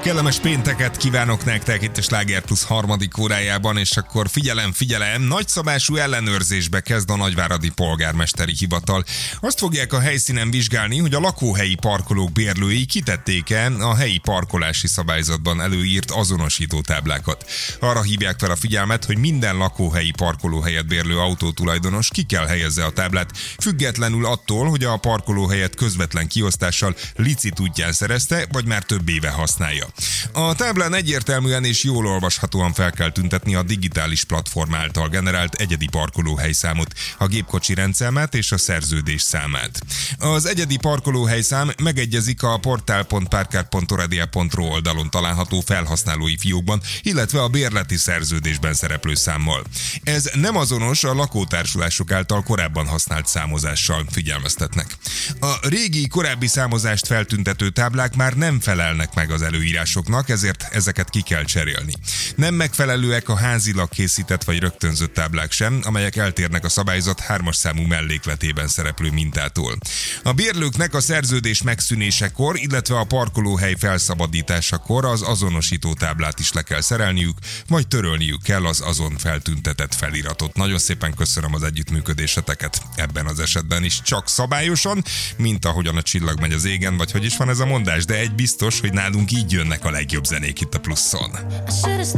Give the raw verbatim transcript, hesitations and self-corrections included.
Kellemes pénteket kívánok nektek itt a Sláger Plusz harmadik órájában, és akkor figyelem, figyelem, nagyszabású ellenőrzésbe kezd a nagyváradi polgármesteri hivatal. Azt fogják a helyszínen vizsgálni, hogy a lakóhelyi parkolók bérlői kitették-e a helyi parkolási szabályzatban előírt azonosító táblákat. Arra hívják fel a figyelmet, hogy minden lakóhelyi parkolóhelyet bérlő autótulajdonos ki kell helyezze a táblát, függetlenül attól, hogy a parkolóhelyet közvetlen kiosztással licit útján szerezte, vagy már több éve használja. A táblán egyértelműen és jól olvashatóan fel kell tüntetni a digitális platform által generált egyedi parkolóhelyszámot, a gépkocsi rendszámát és a szerződés számát. Az egyedi parkolóhelyszám megegyezik a portál pont parkár pont oradea pont ro oldalon található felhasználói fiókban, illetve a bérleti szerződésben szereplő számmal. Ez nem azonos a lakótársulások által korábban használt számozással, figyelmeztetnek. A régi, korábbi számozást feltüntető táblák már nem felelnek meg az előírásoknak, ezért ezeket ki kell cserélni. Nem megfelelőek a házilag készített vagy rögtönzött táblák sem, amelyek eltérnek a szabályzat hármas számú mellékletében szereplő mintától. A bérlőknek a szerződés megszűnésekor, illetve a parkolóhely felszabadításakor az azonosító táblát is le kell szerelniük, vagy törölniük kell az azon feltüntetett feliratot. Nagyon szépen köszönöm az együttműködéseteket ebben az esetben is, csak szabályosan, mint ahogyan a csillag megy az égen, vagy hogy is van ez a mondás, de egy biztos, hogy nálunk így jönnek a legjobb zenék itt a Pluszon.